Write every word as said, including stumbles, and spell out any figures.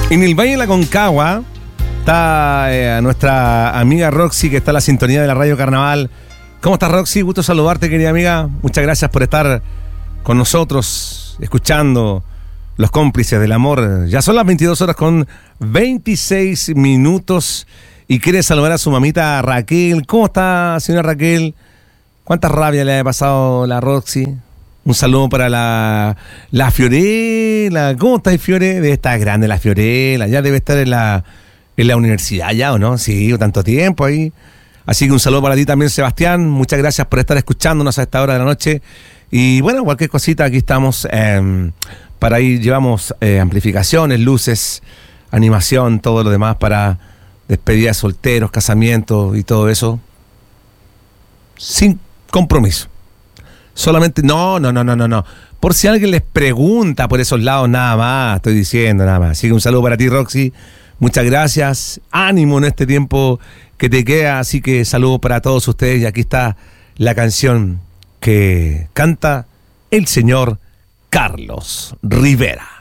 En el Valle de la Concagua está eh, nuestra amiga Roxy, que está en la sintonía de la Radio Carnaval. ¿Cómo estás, Roxy? Gusto saludarte, querida amiga. Muchas gracias por estar con nosotros, escuchando Los Cómplices del Amor. Ya son las veintidós horas con veintiséis minutos y quiere saludar a su mamita Raquel. ¿Cómo está, señora Raquel? ¿Cuánta rabia le ha pasado la Roxy? Un saludo para la, la Fiorella. ¿Cómo está, Fiore? Debe estar grande la Fiorella. Ya debe estar en la, en la universidad ya, ¿o no? Sí, tanto tiempo ahí. Así que un saludo para ti también, Sebastián. Muchas gracias por estar escuchándonos a esta hora de la noche. Y bueno, cualquier cosita, aquí estamos eh, para ahí. Llevamos eh, amplificaciones, luces, animación, todo lo demás para despedidas de solteros, casamientos y todo eso. Sin compromiso. Solamente, no, no, no, no, no, no. Por si alguien les pregunta por esos lados, nada más, estoy diciendo nada más. Así que un saludo para ti, Roxy. Muchas gracias. Ánimo en este tiempo que te queda. Así que saludo para todos ustedes. Y aquí está la canción que canta el señor Carlos Rivera.